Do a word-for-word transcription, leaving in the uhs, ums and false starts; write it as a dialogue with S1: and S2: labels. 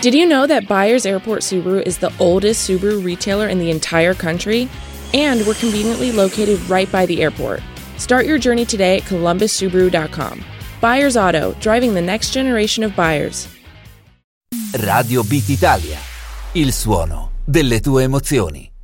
S1: Did you know that Byers Airport Subaru is the oldest Subaru retailer in the entire country? And we're conveniently located right by the airport. Start your journey today at columbus subaru dot com. Byers Auto, driving the next generation of buyers.
S2: Radio Beat Italia, il suono delle tue emozioni.